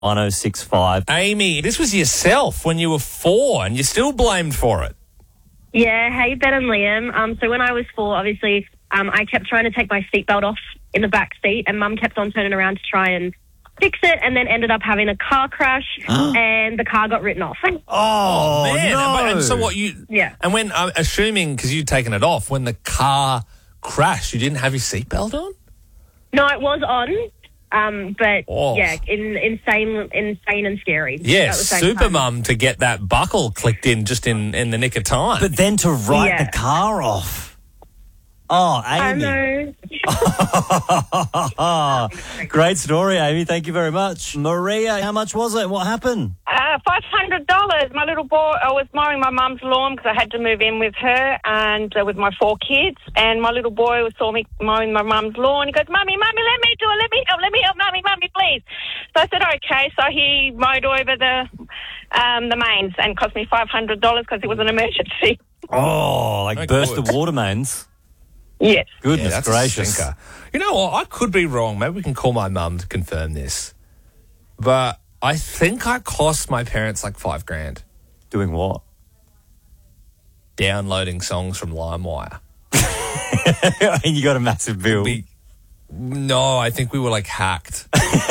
1065. Amy, this was yourself when you were 4 and you're still blamed for it. Yeah, hey, Ben and Liam. So when I was 4, obviously, I kept trying to take my seatbelt off in the back seat, and Mum kept on turning around to try and fix it, and then ended up having a car crash, and the car got written off. Oh, man. no. And so what you... Yeah. And when, assuming, because you'd taken it off, when the car crashed, you didn't have your seatbelt on? No, it was on, but Oh. yeah, insane and scary. Yeah, at the same super time. mum to get that buckle clicked in just in the nick of time. But then to write Yeah. the car off. Oh, I Amy. know. Great story, Amy. Thank you very much. Maria, how much was it? What happened? $500. My little boy, I was mowing my mum's lawn because I had to move in with her and with my 4 kids. And my little boy saw me mowing my mum's lawn. He goes, Mummy, let me do it. Let me help, Mummy, please. So I said, okay. So he mowed over the mains and cost me $500 because it was an emergency. Oh, like Oh, burst good. the water mains. Yes. Goodness that's gracious. A stinker. You know what? I could be wrong. Maybe we can call my mum to confirm this. But I think I cost my parents like $5,000 Doing what? downloading songs from LimeWire. And you got a massive bill. No, I think we were like hacked.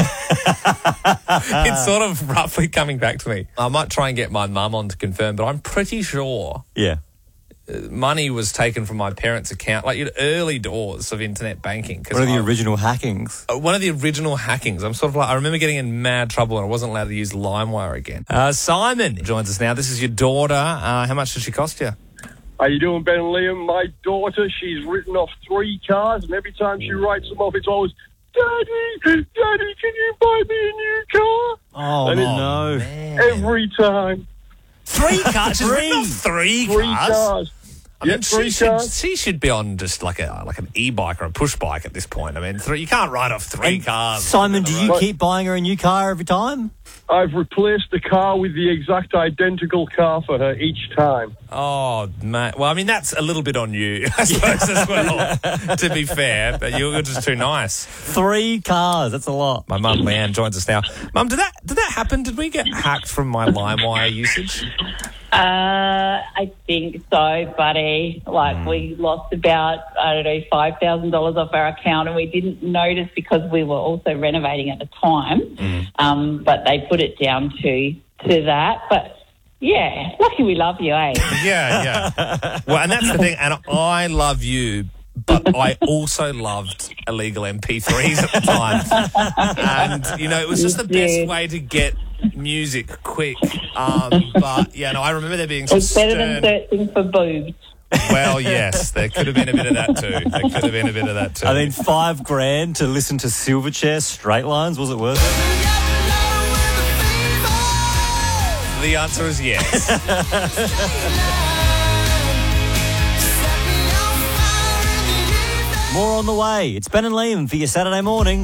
It's sort of roughly coming back to me. I might try and get my mum on to confirm, but I'm pretty sure Yeah. money was taken from my parents' account, like early doors of internet banking. One of the original hackings. One of the original hackings. I'm sort of like, I remember getting in mad trouble and I wasn't allowed to use LimeWire again. Simon joins us now. This is your daughter. How much did she cost you? How you doing, Ben and Liam? My daughter, she's written off 3 cars, and every time she writes them off, it's always, Daddy, can you buy me a new car? Oh, And no. Every time. 3 cars? She's written off 3 3 cars? cars. I mean, Yep, 3 cars. she should be on just like an e-bike or a push bike at this point. I mean, you can't write off 3 cars. Simon, do you keep buying her a new car every time? I've replaced the car with the exact identical car for her each time. Oh, mate. Well, I mean, that's a little bit on you, I suppose, as well, to be fair. But you're just too nice. 3 cars, that's a lot. My mum, Leanne, joins us now. Mum, did that happen? Did we get hacked from my LimeWire usage? I think so, buddy. We lost about, $5,000 off our account, and we didn't notice because we were also renovating at the time. But they put it down to that. But yeah, lucky we love you, eh? Yeah. Well, and that's the thing. And I love you, but I also loved illegal MP3s at the time. And, it was just the best way to get music quick. But, yeah, no, I remember there being some It's better than searching for boobs. Well, yes, there could have been a bit of that too. I mean, $5,000 to listen to Silverchair Straight Lines, was it worth it? The answer is yes. More on the way. It's Ben and Liam for your Saturday morning.